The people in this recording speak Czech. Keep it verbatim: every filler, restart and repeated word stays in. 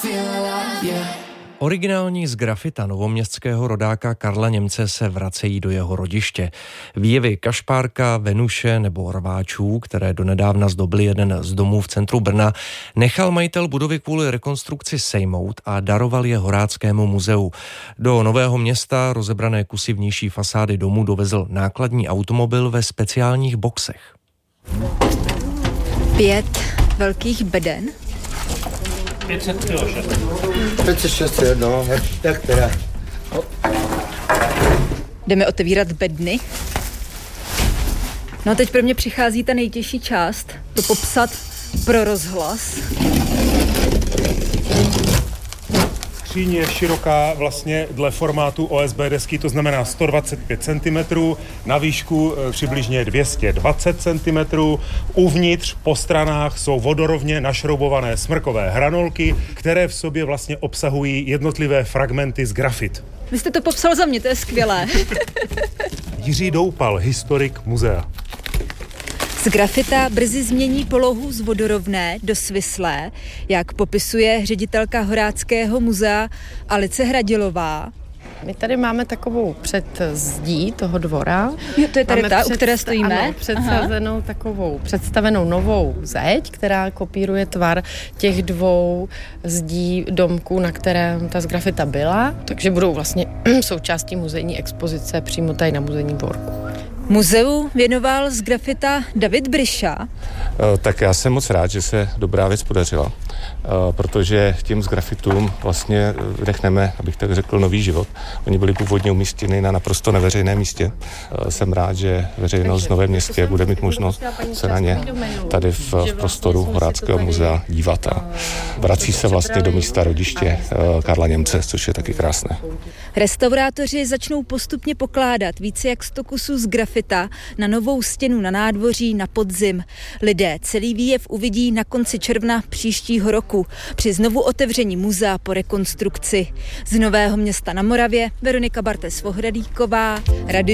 Originální z grafita novoměstského rodáka Karla Němce se vracejí do jeho rodiště. Výjevy kašpárka, Venuše nebo rváčů, které donedávna zdobily jeden z domů v centru Brna, nechal majitel budovy kvůli rekonstrukci sejmout a daroval je Horáckému muzeu. Do Nového Města rozebrané kusy vnější fasády domu dovezl nákladní automobil ve speciálních boxech. Pět velkých beden. pět set šest. pět set šest, no, jak teda. Jdeme otevírat bedny. No a teď pro mě přichází ta nejtěžší část, to popsat pro rozhlas. Skříň je široká vlastně dle formátu O S B desky, to znamená sto dvacet pět centimetrů, na výšku přibližně dvě stě dvacet centimetrů. Uvnitř po stranách jsou vodorovně našroubované smrkové hranolky, které v sobě vlastně obsahují jednotlivé fragmenty z grafit. Vy jste to popsal za mě, to je skvělé. Jiří Doupal, historik muzea. Z grafita brzy změní polohu z vodorovné do svislé, jak popisuje ředitelka Horáckého muzea Alice Hradilová. My tady máme takovou předzdí toho dvora. Jo, to je tady máme ta, předsta- u které stojíme? Ano, předsazenou Aha. takovou, představenou novou zeď, která kopíruje tvar těch dvou zdí domků, na kterém ta z grafita byla, takže budou vlastně součástí muzejní expozice přímo tady na muzejním dvorku. Muzeu věnoval z grafita David Bryša. Tak já jsem moc rád, že se dobrá věc podařila, protože tím z grafitům vlastně vdechneme, abych tak řekl, nový život. Oni byli původně umístěni na naprosto neveřejném místě. Jsem rád, že veřejnost v Novém Městě bude mít možnost se na ně tady v, v prostoru Horáckého muzea dívat a vrací se vlastně do místa rodiště Karla Němce, což je taky krásné. Restaurátoři začnou postupně pokládat více jak sto kusů z grafita na novou stěnu na nádvoří na podzim. Lidé celý výjev uvidí na konci června příštího roku při znovu otevření muzea po rekonstrukci. Z Nového Města na Moravě Veronika Bartes-Vohradíková, Radio